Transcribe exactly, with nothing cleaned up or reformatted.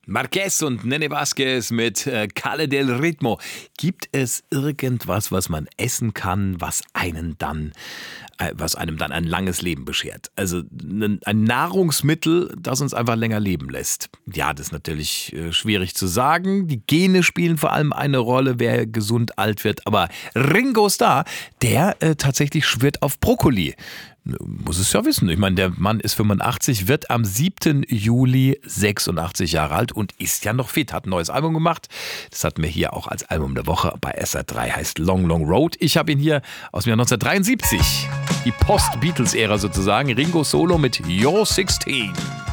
Marquez und Nene Vázquez mit äh, Calle del Ritmo. Gibt es irgendwas, was man essen kann, was einen dann, äh, was einem dann ein langes Leben beschert? Also ein, ein Nahrungsmittel, das uns einfach länger leben lässt. Ja, das ist natürlich äh, schwierig zu sagen. Die Gene spielen vor allem eine Rolle, wer gesund alt wird. Aber Ringo Starr, der äh, tatsächlich schwört auf Brokkoli. Muss es ja wissen. Ich meine, der Mann ist fünfundachtzig, wird am siebten Juli sechsundachtzig Jahre alt und ist ja noch fit. Hat ein neues Album gemacht. Das hatten wir hier auch als Album der Woche bei S R drei. Heißt Long Long Road. Ich habe ihn hier aus dem Jahr neunzehnhundertdreiundsiebzig. Die Post-Beatles-Ära sozusagen. Ringo Solo mit You're sixteen.